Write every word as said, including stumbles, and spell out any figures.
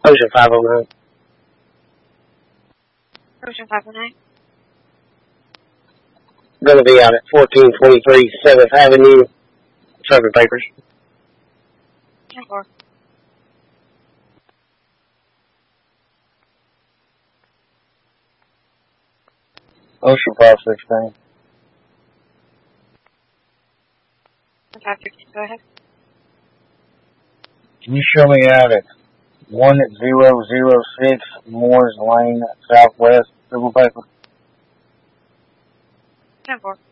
Ocean five oh nine. Ocean five oh nine. Gonna be out at fourteen twenty-three seventh Avenue. Serving papers. ten four. Ocean five sixteen. five fifteen, go ahead. Can you show me out at one at zero zero six Moores Lane, Southwest, Silver Paper? ten four.